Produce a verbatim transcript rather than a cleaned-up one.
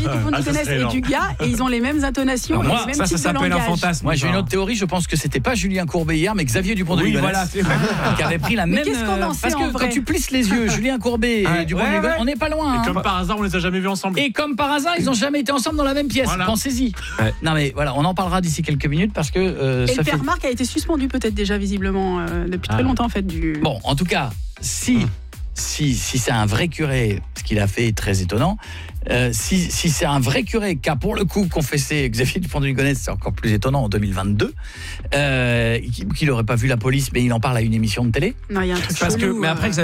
Xavier Dupont de Ligonnès et Dugas, et ils ont les mêmes intonations, moi, les mêmes ça, types ça de s'appelle langage. un fantasme. Moi, j'ai une autre théorie. Je pense que c'était pas Julien Courbet hier, mais Xavier Dupont de Oui, Ligonnès, voilà, c'est vrai. qui avait pris la Mais même. qu'est-ce qu'on en sait, Parce que en vrai quand tu plisses les yeux, Julien Courbet et Ah, Dupont de ouais, Ligonnès, ouais. on n'est pas loin. Et hein. comme par hasard, on les a jamais vus ensemble. Et comme par hasard, ils n'ont jamais été ensemble dans la même pièce. Voilà. Pensez-y. Ouais. Non mais voilà, on en parlera d'ici quelques minutes parce que euh, Et ça le fait. père Marc a été suspendu peut-être déjà visiblement euh, depuis très Ah. longtemps en fait du. Bon, en tout cas, si Hum. si si c'est un vrai curé, ce qu'il a fait est très étonnant. Euh, si si c'est un vrai curé qui a pour le coup confessé Xavier Dupont de Ligonnès, c'est encore plus étonnant en deux mille vingt-deux, euh, qu'il n'aurait pas vu la police, mais il en parle à une émission de télé. Non, il y a un truc Parce que, chelou, mais après, euh.